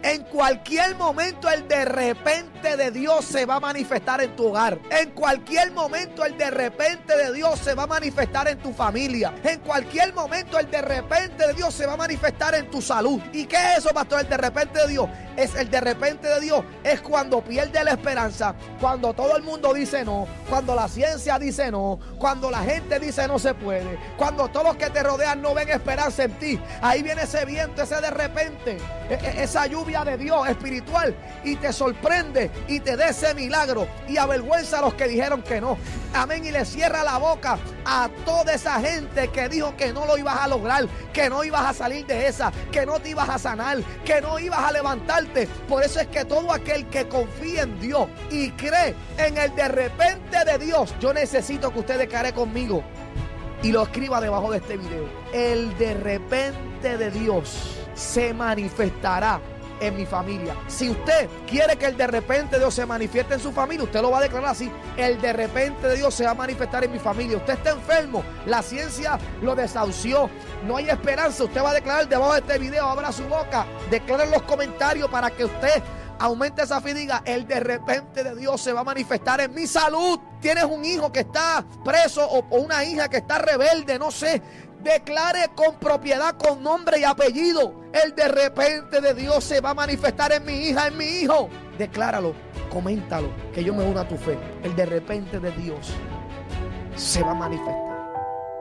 En cualquier momento el de repente de Dios se va a manifestar en tu hogar. En cualquier momento el de repente de Dios se va a manifestar en tu familia. En cualquier momento el de repente de Dios se va a manifestar en tu salud. ¿Y qué es eso, pastor? El de repente de Dios. Es el de repente de Dios. Es cuando pierde la esperanza, cuando todo el mundo dice no, cuando la ciencia dice no, cuando la gente dice no se puede, cuando todos los que te rodean no ven esperanza en ti. Ahí viene ese viento, ese de repente, esa lluvia de Dios espiritual, y te sorprende y te da ese milagro y avergüenza a los que dijeron que no. Amén. Y le cierra la boca a toda esa gente que dijo que no lo ibas a lograr, que no ibas a salir de esa, que no te ibas a sanar, que no ibas a levantarte. Por eso es que todo aquel que confía en Dios y cree en el de repente de Dios, yo necesito que usted declare conmigo y lo escriba debajo de este video: el de repente de Dios se manifestará en mi familia. Si usted quiere que el de repente de Dios se manifieste en su familia, usted lo va a declarar así: el de repente de Dios se va a manifestar en mi familia. Usted está enfermo, la ciencia lo desahució, no hay esperanza, usted va a declarar debajo de este video, abra su boca, declare en los comentarios para que usted aumente esa fe y diga: el de repente de Dios se va a manifestar en mi salud. Tienes un hijo que está preso o una hija que está rebelde, no sé. Declare con propiedad, con nombre y apellido: el de repente de Dios se va a manifestar en mi hija, en mi hijo. Decláralo, coméntalo, que yo me una a tu fe. El de repente de Dios se va a manifestar.